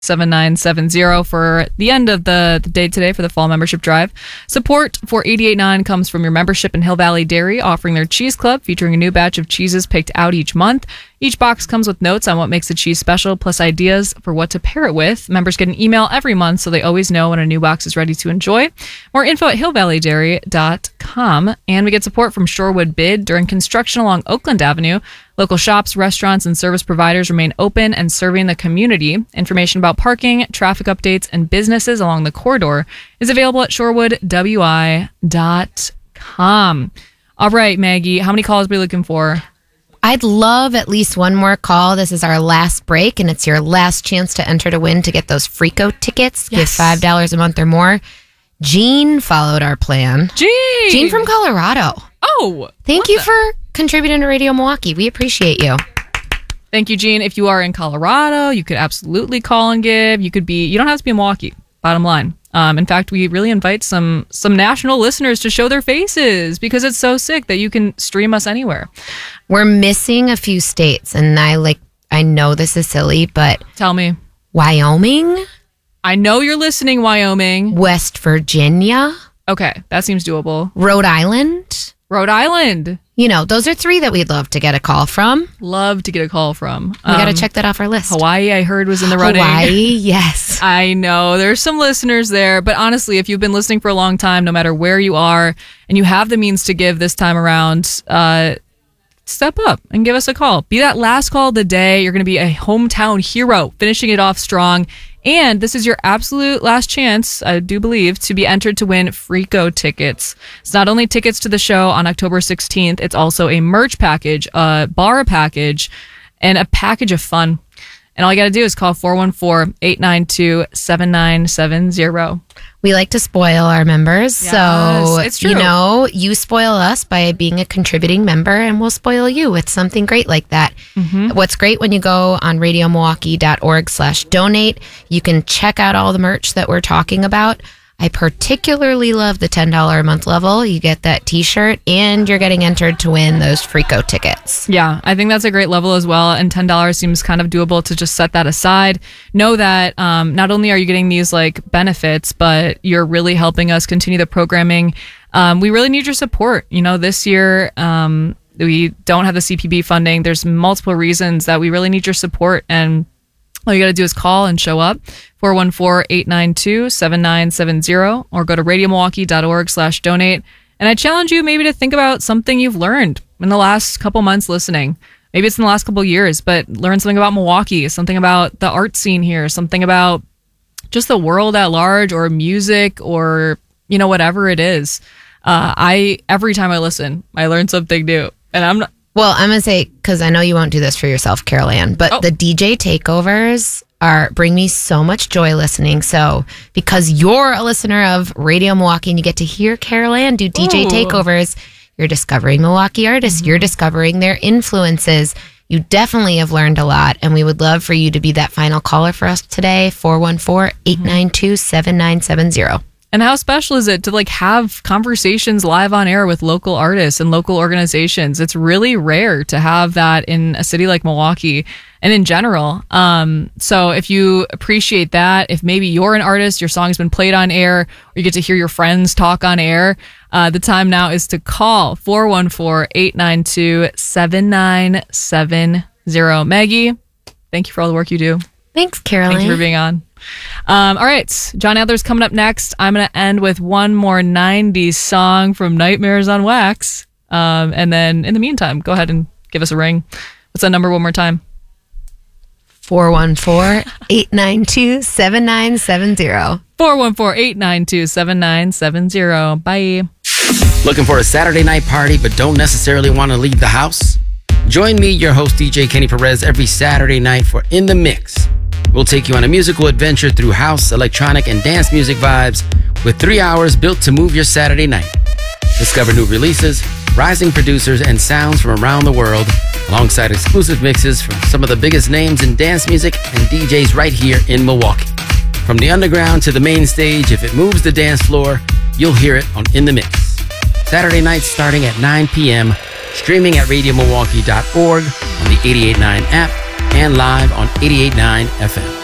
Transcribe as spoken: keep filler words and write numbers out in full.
seven nine seven zero for the end of the, the day today for the fall membership drive. Support for eighty-eight point nine comes from your membership in Hill Valley Dairy, offering their cheese club featuring a new batch of cheeses picked out each month. Each box comes with notes on what makes the cheese special, plus ideas for what to pair it with. Members get an email every month so they always know when a new box is ready to enjoy. More info at hill valley dairy dot com. And we get support from Shorewood Bid during construction along Oakland Avenue. Local shops, restaurants, and service providers remain open and serving the community. Information about parking, traffic updates, and businesses along the corridor is available at shorewood w i dot com. All right, Maggie, how many calls are we looking for? I'd love at least one more call. This is our last break, and it's your last chance to enter to win to get those Frico tickets. Yes. Give five dollars a month or more. Jean followed our plan. Jean! Jean from Colorado. Oh! Thank you for contributing to Radio Milwaukee. We appreciate you. Thank you, Jean. If you are in Colorado, you could absolutely call and give. You could be, you don't have to be in Milwaukee, bottom line. Um, in fact, we really invite some some national listeners to show their faces because it's so sick that you can stream us anywhere. We're missing a few states, and I like I know this is silly, but tell me. Wyoming? I know you're listening, Wyoming. West Virginia? Okay, that seems doable. Rhode Island? Rhode Island. You know, those are three that we'd love to get a call from. Love to get a call from. We um, got to check that off our list. Hawaii, I heard, was in the running. Hawaii, yes. I know. There's some listeners there. But honestly, if you've been listening for a long time, no matter where you are, and you have the means to give this time around, uh, step up and give us a call. Be that last call of the day. You're going to be a hometown hero, finishing it off strong. And this is your absolute last chance, I do believe, to be entered to win Frico tickets. It's not only tickets to the show on October sixteenth, it's also a merch package, a bar package, and a package of fun. And all you got to do is call four one four, eight nine two, seven nine seven zero. We like to spoil our members. Yes, so, it's true. You know, you spoil us by being a contributing member, and we'll spoil you with something great like that. Mm-hmm. What's great when you go on radio milwaukee dot org slash donate, you can check out all the merch that we're talking about. I particularly love the ten dollars a month level. You get that t-shirt and you're getting entered to win those Frico tickets. Yeah, I think that's a great level as well. And ten dollars seems kind of doable to just set that aside. Know that um, not only are you getting these like benefits, but you're really helping us continue the programming. Um, we really need your support. You know, this year um, we don't have the C P B funding. There's multiple reasons that we really need your support, and all you got to do is call and show up, four one four, eight nine two, seven nine seven zero, or go to radio milwaukee dot org slash donate. And I challenge you maybe to think about something you've learned in the last couple months listening. Maybe it's in the last couple years, but learn something about Milwaukee, something about the art scene here, something about just the world at large, or music, or, you know, whatever it is. Uh, I every time I listen, I learn something new. And I'm not... Well, I'm going to say, because I know you won't do this for yourself, Carol Ann, but oh. the D J takeovers are bring me so much joy listening. So because you're a listener of Radio Milwaukee and you get to hear Carol Ann do D J Ooh. takeovers, you're discovering Milwaukee artists. Mm-hmm. You're discovering their influences. You definitely have learned a lot, and we would love for you to be that final caller for us today, four one four, eight nine two, seven nine seven zero. And how special is it to like have conversations live on air with local artists and local organizations? It's really rare to have that in a city like Milwaukee and in general. Um, so if you appreciate that, if maybe you're an artist, your song's been played on air, or you get to hear your friends talk on air, uh, the time now is to call four one four, eight nine two, seven nine seven zero. Maggie, thank you for all the work you do. Thanks, Caroline. Thank you for being on. Um, all right, John Adler's coming up next. I'm going to end with one more nineties song from Nightmares on Wax. Um, and then in the meantime, go ahead and give us a ring. What's that number one more time? four one four, eight nine two, seven nine seven zero. four one four, eight nine two, seven nine seven zero. Bye. Looking for a Saturday night party but don't necessarily want to leave the house? Join me, your host, D J Kenny Perez, every Saturday night for In the Mix. We'll take you on a musical adventure through house, electronic, and dance music vibes with three hours built to move your Saturday night. Discover new releases, rising producers, and sounds from around the world, alongside exclusive mixes from some of the biggest names in dance music and D Js right here in Milwaukee. From the underground to the main stage, if it moves the dance floor, you'll hear it on In the Mix. Saturday nights starting at nine p.m., streaming at radio milwaukee dot org, on the eighty-eight point nine app, and live on eighty-eight point nine F M.